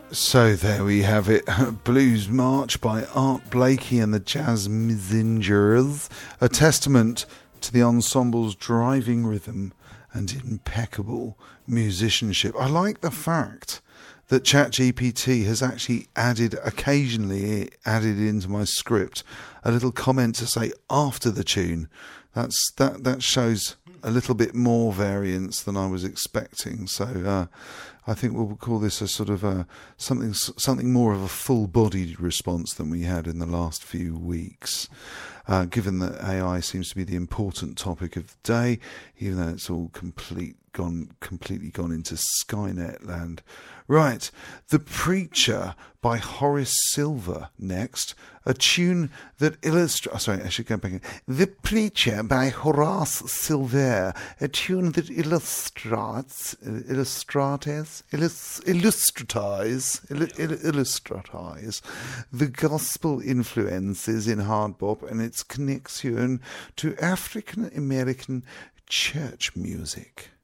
So there we have it. Blues March by Art Blakey and the Jazz Messengers, a testament to the ensemble's driving rhythm and impeccable musicianship. I like the fact that ChatGPT has actually occasionally added into my script a little comment to say after the tune. That shows a little bit more variance than I was expecting. So I think we'll call this a sort of something more of a full-bodied response than we had in the last few weeks. Given that AI seems to be the important topic of the day, even though it's all completely gone into Skynet land. Right, The Preacher by Horace Silver next, a tune that illustrates... Sorry, I should go back in. The Preacher by Horace Silver, a tune that illustratize the gospel influences in hard bop and its connection to African American church music.